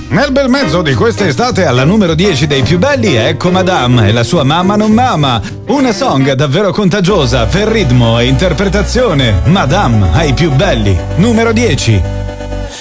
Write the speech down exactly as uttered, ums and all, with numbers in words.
Nel bel mezzo di quest'estate alla numero dieci dei più belli ecco Madame e la sua Mamma non mama. Una song davvero contagiosa per ritmo e interpretazione. Madame ai più belli, numero dieci.